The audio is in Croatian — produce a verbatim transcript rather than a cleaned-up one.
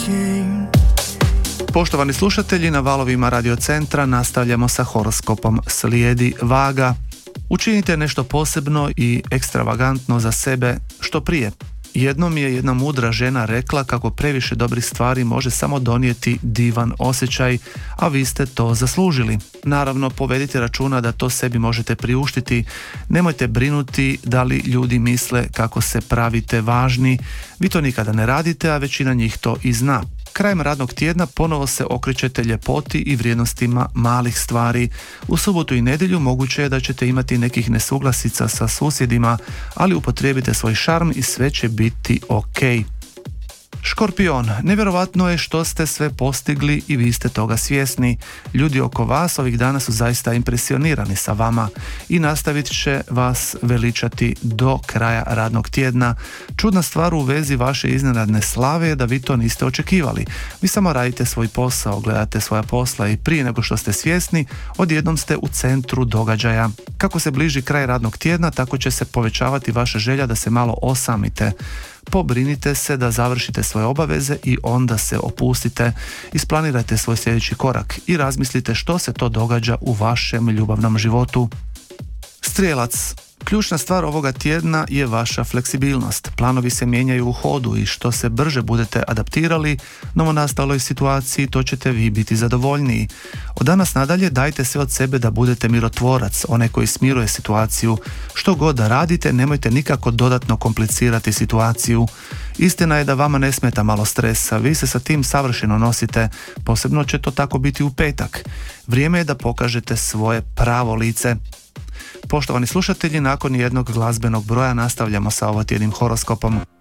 Poštovani slušatelji, na valovima Radio Centra nastavljamo sa horoskopom. Slijedi Vaga. Učinite nešto posebno i ekstravagantno za sebe što prije. Jednom je jedna mudra žena rekla kako previše dobrih stvari može samo donijeti divan osjećaj, a vi ste to zaslužili. Naravno, povedite računa da to sebi možete priuštiti. Nemojte brinuti da li ljudi misle kako se pravite važni. Vi to nikada ne radite, a većina njih to i zna. Krajem radnog tjedna ponovo se okrećete ljepoti i vrijednostima malih stvari. U subotu i nedjelju moguće je da ćete imati nekih nesuglasica sa susjedima, ali upotrijebite svoj šarm i sve će biti ok. Škorpion, nevjerovatno je što ste sve postigli i vi ste toga svjesni. Ljudi oko vas ovih dana su zaista impresionirani sa vama i nastavit će vas veličati do kraja radnog tjedna. Čudna stvar u vezi vaše iznenadne slave je da vi to niste očekivali. Vi samo radite svoj posao, gledate svoja posla i prije nego što ste svjesni, odjednom ste u centru događaja. Kako se bliži kraj radnog tjedna, tako će se povećavati vaša želja da se malo osamite. Pobrinite se da završite svoje obaveze i onda se opustite. Isplanirajte svoj sljedeći korak i razmislite što se to događa u vašem ljubavnom životu. Strijelac, ključna stvar ovoga tjedna je vaša fleksibilnost. Planovi se mijenjaju u hodu i što se brže budete adaptirali novonastaloj situaciji, to ćete vi biti zadovoljniji. Od danas nadalje dajte sve od sebe da budete mirotvorac, onaj koji smiruje situaciju. Što god da radite, nemojte nikako dodatno komplicirati situaciju. Istina je da vama ne smeta malo stresa, vi se sa tim savršeno nosite, posebno će to tako biti u petak. Vrijeme je da pokažete svoje pravo lice. Poštovani slušatelji, nakon jednog glazbenog broja nastavljamo sa ovotjednim horoskopom.